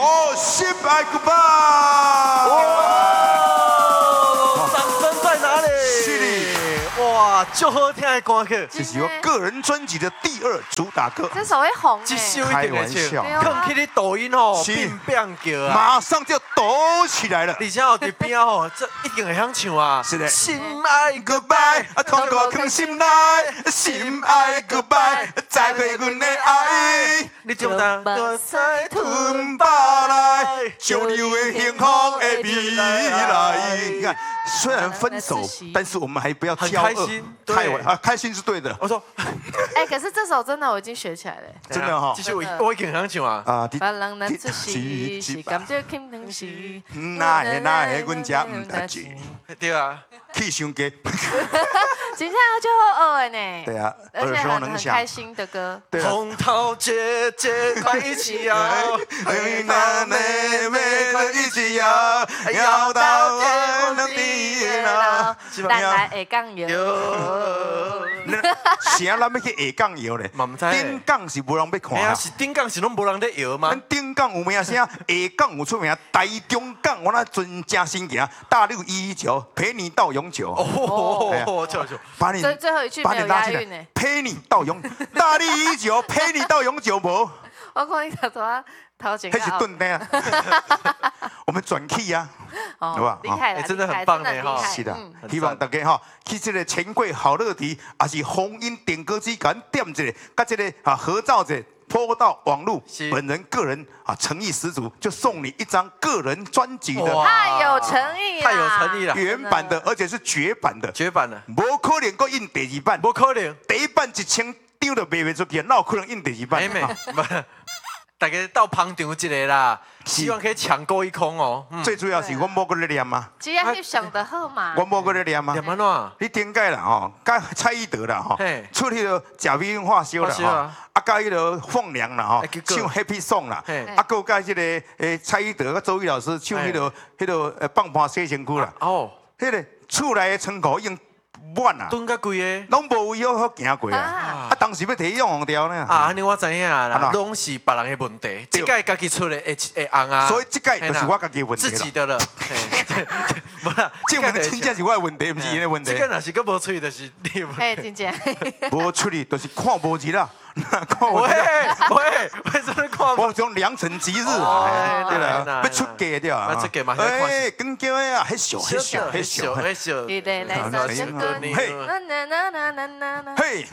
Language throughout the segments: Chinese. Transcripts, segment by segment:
哦，10爱 goodbye。 掌声在哪里？ 是的。 哇，就好听的歌曲， 这是我个人专辑的第2主打歌。 这首会红一哎。 首一定会唱， 开玩笑放去你抖音哦， 是变变叫啊！ 马上就抖起来了。 而且哦，伫边哦，这一定会响唱啊！ 是的。 心爱 goodbye， 通过藏心内，心爱 goodbye， 再会阮的爱， 你就当我在吞巴来，将你的幸福的未来。你看，虽然分手，但是我们还不要骄傲， 很开心， 开心是对的。 我说， 哎，可是这首真的我已经学起来了。 真的哈。 其实我已经响唱啊。 啊， 别人咱出世是感觉轻能是， 哪会阮家唔得钱？ 对啊， 去伤低。 今天就好学的呢。 对啊， 而且耳熟能详。 很开心的歌。 对啊。 红桃姐姐快一起摇， 妹妹一起摇，摇到天荒地老。 咱来下港游。 是啊，咱要去下港摇咧。顶港是无人要看啊。 是顶港是拢无人在摇吗？ 咱顶港有名声，下港有出名，台中港我那阵真心行，大陆119陪你到永久。 哦，笑。 把你最后一句没有押韵呢。 陪你到永，大陆119陪你到永久无？ 我看你头前。 那是顿呆啊。我们转 key 啊，好吧？ 厉害了， 真的很棒的哈。 是的，希望大家哈去这个钱柜好乐迪，还是红音点歌机，赶点一个，跟这个合照者。泼到网络，本人个人诚意十足，就送你一张个人专辑的， 太有诚意了， 太有诚意了， 原版的，而且是绝版的， 绝版的， 无可能够印第2版， 无可能， 第1版1000张都卖不出去，哪有可能印第2版？ 大家到旁场一个啦，希望可以抢购一空哦。 最主要是我无搁咧念啊， 只要你想得好嘛， 我无搁咧念啊。 念安怎？ 你顶解啦吼，甲蔡依德啦吼，出迄个假美化烧啦吼，甲迄个凤娘啦吼，唱 Happy Song 啦，搁甲迄个蔡依德甲周瑜老师唱迄个棒棒洗身躯啦。哦，迄个厝内的仓库已经满啊， 蹲甲贵个， 拢无位好行过啊！当时要摕用红掉呢。 安尼我知影啦，拢是别人的问题，这届家己出的会红啊。 所以这届就是我家己的问题自己的了。无啦， 这问题真正是我的问题，不是伊的问题。 这个若是个无出去，就是你的问题。 哎，真正。 无出去，就是看无钱啦。 喂，什么看？ 我种良辰吉日，对啦，要出嫁对啊。 出嫁嘛， 哎，跟叫啊，嘿咻。 你得来首这歌， 嘿，嘿，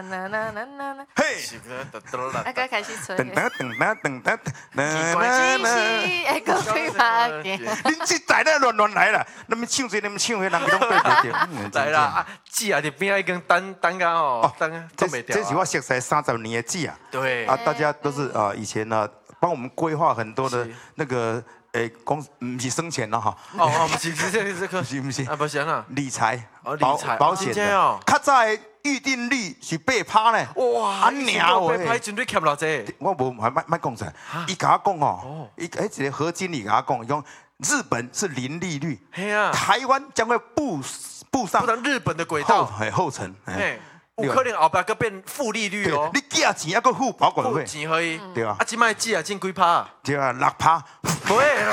那个开始吹。 噔噔噔噔噔噔噔。哎，歌曲嘛， 你这在那乱来啦，那么唱这，那么唱那，人都对不对？ 来啦，姊啊，伫边已经等个哦， 这是我熟悉30年的姊啊。 对啊，大家都是以前呢帮我们规划很多的那个公司，不是生钱了哈。 哦，不是这个， 是不是？ 啊，不是啊， 理财， 保险的。较早预定率是8%呢。 哇， 娘喂，8%绝对欠偌济。 我无莫讲啥，伊甲我讲哦，一个何经理甲我讲，伊讲日本是零利率，台湾将会步上日本的轨道后尘。 有可能后壁佫变负利率哦。 你寄钱还佫付保管费， 付钱可以。 对啊。 啊，即摆寄啊，挣几趴？ 对啊，6%。 喂，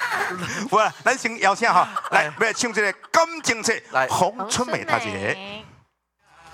好啦，咱先邀请哈，来，要唱这个感情册，来，洪春梅她一个。